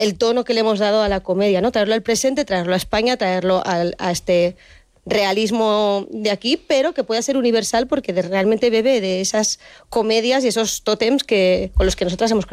el tono que le hemos dado a la comedia, ¿no? Traerlo al presente, traerlo a España, traerlo a este realismo de aquí, pero que pueda ser universal porque realmente bebe de esas comedias y esos tótems con los que nosotras hemos crecido.